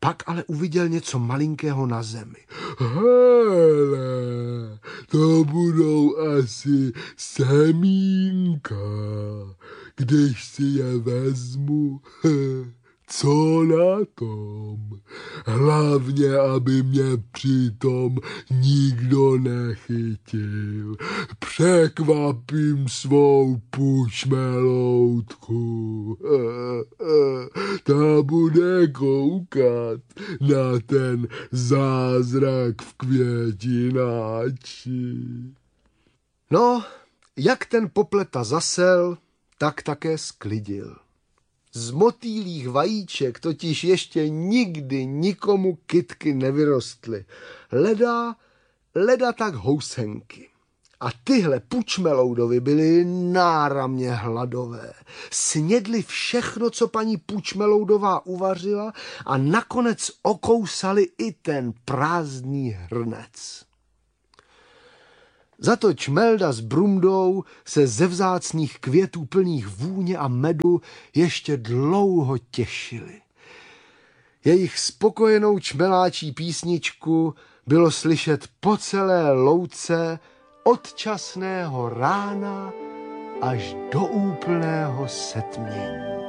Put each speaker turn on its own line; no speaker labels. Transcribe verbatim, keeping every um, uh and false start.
Pak ale uviděl něco malinkého na zemi. Hele, to budou asi semínka, když si je vezmu. Co na tom? Hlavně, aby mě přitom nikdo nechytil. Překvapím svou pučmeloutku. Ta bude koukat na ten zázrak v květináči. No, jak ten popleta zasel, tak také sklidil. Z motýlích vajíček totiž ještě nikdy nikomu kytky nevyrostly. Leda, leda tak housenky. A tyhle pučmeloudovi byly náramně hladové. Snědli všechno, co paní Pučmeloudová uvařila a nakonec okousali i ten prázdný hrnec. Zato Čmelda s Brundou se ze vzácných květů plných vůně a medu ještě dlouho těšili. Jejich spokojenou čmeláčí písničku bylo slyšet po celé louce od časného rána až do úplného setmění.